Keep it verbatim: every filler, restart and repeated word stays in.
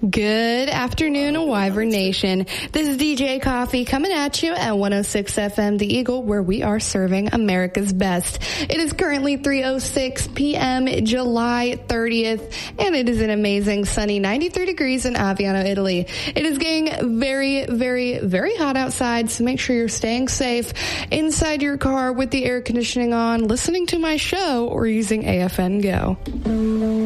Good afternoon, Wyvern Nation. This is D J Coffee coming at you at one oh six F M The Eagle, where we are serving America's best. It is currently three oh six p.m. July thirtieth, and it is an amazing sunny ninety-three degrees in Aviano, Italy. It is getting very, very, very hot outside, so make sure you're staying safe inside your car with the air conditioning on, listening to my show, or using A F N Go.